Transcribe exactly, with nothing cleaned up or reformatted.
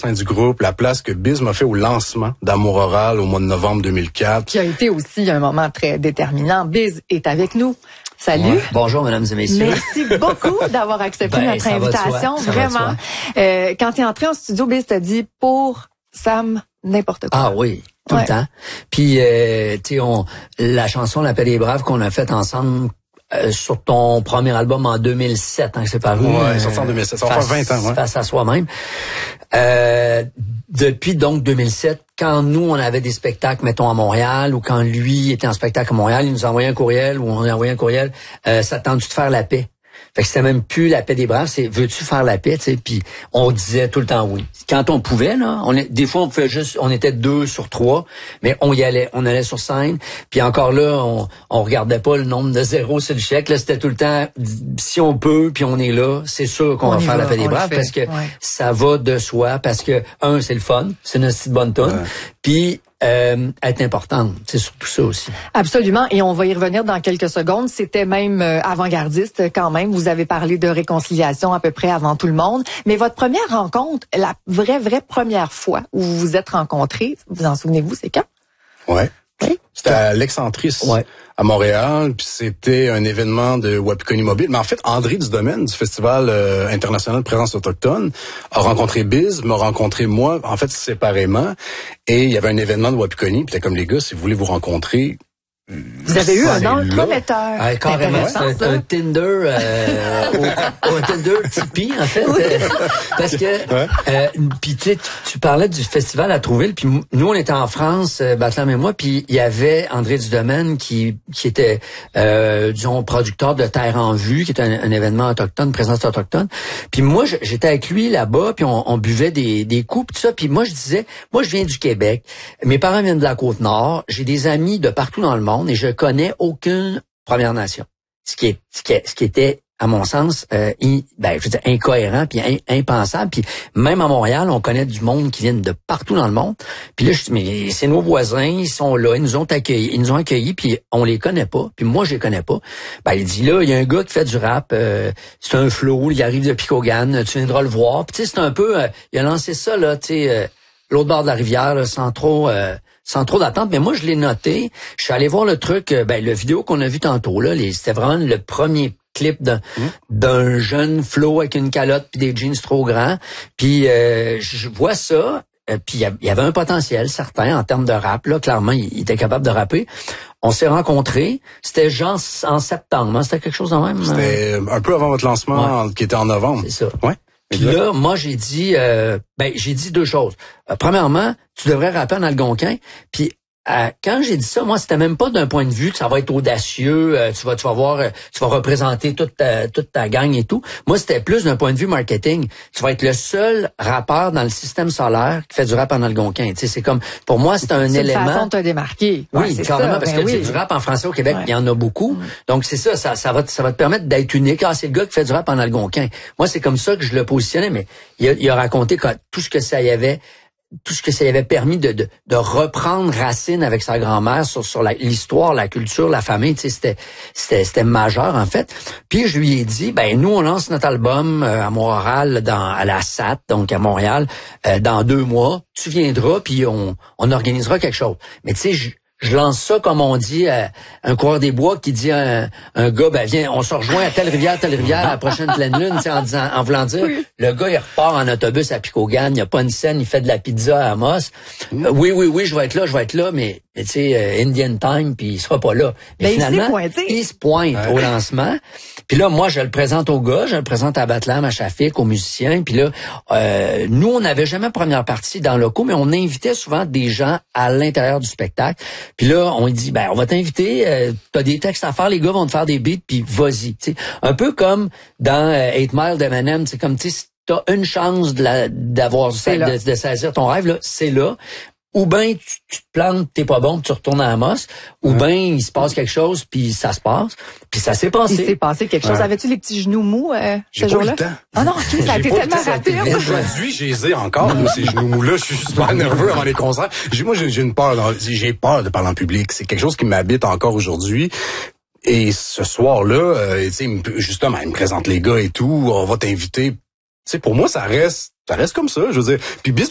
sein du groupe, la place que Biz m'a fait au lancement d'Amour Oral au mois de novembre deux mille quatre. Qui a été aussi un moment très déterminant. Biz est avec nous. Salut. Ouais. Bonjour, mesdames et messieurs. Merci beaucoup d'avoir accepté ben, notre invitation. Vraiment. Euh, quand tu es entré en studio, Biz t'a dit pour Sam, n'importe quoi. Ah oui, tout ouais. le temps. Puis, euh, tu sais, on, la chanson L'Appel des Braves qu'on a faite ensemble euh, sur ton premier album en deux mille sept, hein, c'est paru. Ouais, sorti en deux mille sept. Ça va faire vingt ans, ouais. Face à soi-même. Euh, depuis donc deux mille sept, quand nous, on avait des spectacles, mettons, à Montréal, ou quand lui était en spectacle à Montréal, il nous envoyait un courriel, ou on a envoyé un courriel, euh, ça tente-tu de faire la paix? Fait que c'était même plus la paix des braves, c'est veux-tu faire la paix, tu sais, puis on disait tout le temps oui. Quand on pouvait, là, on est, des fois on pouvait juste, on était deux sur trois, mais on y allait, on allait sur scène, puis encore là, on, on regardait pas le nombre de zéros sur le chèque, là, c'était tout le temps, si on peut, puis on est là, c'est sûr qu'on on va faire va, la paix des braves, parce que ouais. ça va de soi, parce que, un, c'est le fun, c'est une petite bonne tonne, ouais. puis Euh, être importante, c'est surtout ça aussi. Absolument, et on va y revenir dans quelques secondes. C'était même euh, avant-gardiste quand même. Vous avez parlé de réconciliation à peu près avant tout le monde. Mais votre première rencontre, la vraie, vraie première fois où vous vous êtes rencontrés, vous en souvenez-vous, c'est quand? Ouais. Oui. C'était à l'Excentrice, ouais. à Montréal, puis c'était un événement de Wapikoni Mobile. Mais en fait, André Dudomaine, du Festival euh, international de présence autochtone, a rencontré Biz, m'a rencontré moi, en fait, séparément. Et il y avait un événement de Wapikoni, puis comme les gars, si vous voulez vous rencontrer... Vous avez eu un nom prometteur. Ah, carrément, c'est un, un Tinder, euh, au, au Tinder Tipeee, en fait. Oui. Parce que, ouais. euh, puis tu sais, tu parlais du festival à Trouville, puis nous, on était en France, euh, Batlam et moi, puis il y avait André Dudomaine qui, qui était, euh, disons, producteur de Terre en Vue, qui était un, un événement autochtone, présence autochtone. Puis moi, j'étais avec lui là-bas, puis on, on buvait des, des coups, puis tout ça. Puis moi, je disais, moi, je viens du Québec. Mes parents viennent de la Côte-Nord. J'ai des amis de partout dans le monde. Et je connais aucune Première Nation. Ce qui est, ce qui, est, ce qui était, à mon sens, euh, in, ben, je veux dire, incohérent puis in, impensable. Puis même à Montréal, on connaît du monde qui viennent de partout dans le monde. Puis là, je dis, mais c'est nos voisins, ils sont là, ils nous ont accueillis, ils nous ont accueillis, puis on les connaît pas. Puis moi, je les connais pas. Ben, il dit là, il y a un gars qui fait du rap, euh, c'est un flow, il arrive de Picogan, tu viendras le voir. Puis tu sais, c'est un peu, euh, il a lancé ça là, tu sais, euh, l'autre bord de la rivière, là, sans trop. Euh, sans trop d'attente, mais moi, je l'ai noté. Je suis allé voir le truc, ben, le vidéo qu'on a vu tantôt, là. Les, c'était vraiment le premier clip d'un, mmh. d'un jeune Flo avec une calotte puis des jeans trop grands. Puis, euh, je vois ça. Euh, puis, il y avait un potentiel certain en termes de rap, là. Clairement, il, il était capable de rapper. On s'est rencontrés. C'était genre en septembre, hein? C'était quelque chose de même? C'était un peu avant votre lancement, ouais. qui était en novembre. C'est ça. Ouais. Puis là, moi, j'ai dit, euh, ben, j'ai dit deux choses. Euh, premièrement, tu devrais rapper en algonquin. Puis euh, quand j'ai dit ça, moi, c'était même pas d'un point de vue que ça va être audacieux, euh, tu vas, tu vas voir, euh, tu vas représenter toute ta, toute ta gang et tout. Moi, c'était plus d'un point de vue marketing. Tu vas être le seul rappeur dans le système solaire qui fait du rap en algonquin. Tu sais, c'est comme, pour moi, c'est un c'est élément. C'est une façon de te démarquer. Oui, ouais, c'est carrément, ça, parce ben que oui. du rap en français au Québec, il ouais. y en a beaucoup. Mm. Donc c'est ça, ça, ça va, ça va te permettre d'être unique. Ah, c'est le gars qui fait du rap en algonquin. Moi, c'est comme ça que je le positionnais, mais il a, il a raconté que, tout ce que ça y avait. tout ce que ça lui avait permis de, de, de reprendre racine avec sa grand-mère sur, sur la, l'histoire, la culture, la famille, tu sais, c'était, c'était, c'était majeur, en fait. Puis je lui ai dit, ben, nous, on lance notre album euh, à Montréal, dans, à la S A T, donc à Montréal, euh, dans deux mois. Tu viendras, puis on, on organisera quelque chose. Mais tu sais, je, je lance ça, comme on dit, euh, un coureur des bois qui dit à un, un gars, ben viens, on se rejoint à telle rivière, telle rivière, à la prochaine pleine lune, tu sais, en disant, en voulant dire, oui. le gars, il repart en autobus à Picogan, il n'y a pas une scène, il fait de la pizza à Amos. Mm. Euh, oui, oui, oui, je vais être là, je vais être là, mais, mais tu sais, euh, Indian Time, puis il sera pas là. Mais ben, finalement, il, il se pointe ouais. au lancement. Puis là, moi, je le présente au gars, je le présente à Batlam, à Shafik, aux musiciens. Puis là, euh, nous, on n'avait jamais première partie dans le locaux, mais on invitait souvent des gens à l'intérieur du spectacle. Puis là, on dit, ben, on va t'inviter, euh, t'as des textes à faire, les gars vont te faire des beats, puis vas-y. T'sais. Un peu comme dans euh, Eight Mile d'Eminem, c'est comme, tu sais, si t'as une chance de la, d'avoir de, de saisir ton rêve, là, c'est là. Ou ben tu, tu te plantes, t'es pas bon, puis tu retournes à Amos. Ou ouais. ben il se passe quelque chose, puis ça se passe. Puis ça s'est passé. Il s'est passé quelque chose. Ouais. Avais-tu les petits genoux mous euh, ce jour-là? Ah non, okay, ça a été tellement rapide. Aujourd'hui, j'ai les ai encore, moi, ces genoux mous-là. Je suis super nerveux avant les concerts. J'ai, moi, j'ai, j'ai une peur. J'ai peur de parler en public. C'est quelque chose qui m'habite encore aujourd'hui. Et ce soir-là, euh, tu sais, justement, il me présente les gars et tout. On va t'inviter. Tu sais, pour moi, ça reste, ça reste comme ça. Je veux dire. Puis